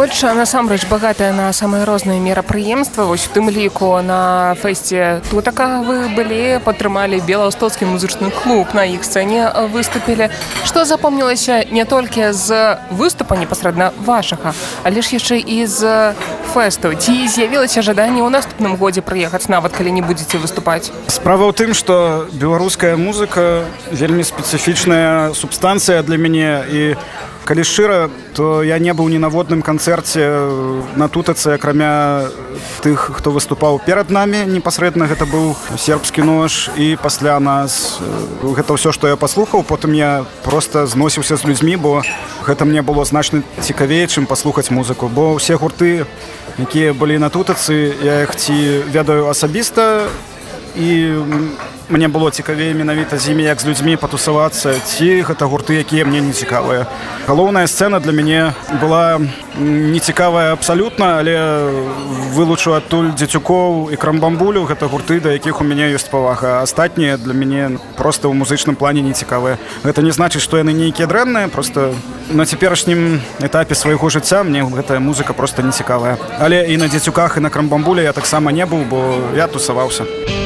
Польша насамрэч багатая на самыя розныя мерапрыемствы. Вось у тым ліку на фэсце Тутака вы былі, падтрымалі белаўстоцкі музычны клуб, на іх сцэне выступілі. Што запомнілася не толькі з выступа непасрэдна вашага, але ж яшчэ і з фэсту. Ці з'явілася жаданне ў наступным годзе прыехаць, нават калі не будзеце выступаць? Справа ў тым, што беларуская музыка вельмі спецыфічная субстанцыя для мяне, і калі шчыра, то я не быў ні на водным канцэрце на Тутацы, акрамя тых, хто выступаў перад намі непасрэдна. Гэта быў сербскі нож, і пасля нас гэта ўсё, што я паслухаў. Потым я проста зносіўся з людзьмі, бо гэта мне было значна цікавей, чым паслухаць музыку. Бо ўсе гурты, якія былі на Тутацы, я іх ці ведаю асабіста, і мне было цікавей менавіта з імі, як з людзьмі патусавацца, ці гэта гурты, якія мне не цікавыя. Галоўная сцэна для мяне была не цікавая абсалютна, але вылучу адтуль Дзецюкоў і Крамбамбулю. Гэта гурты, да якіх у мяне ёсць павага. Астатнія для мяне проста ў музычным плане не цікавыя. Гэта не значыць, што яны нейкія дрэнныя, проста на цяперашнім этапе свайго жыцця мне гэтая музыка проста не цікавая. Але і на Дзецюках, і на Крамбамбуле я таксама не быў, бо я тусаваўся.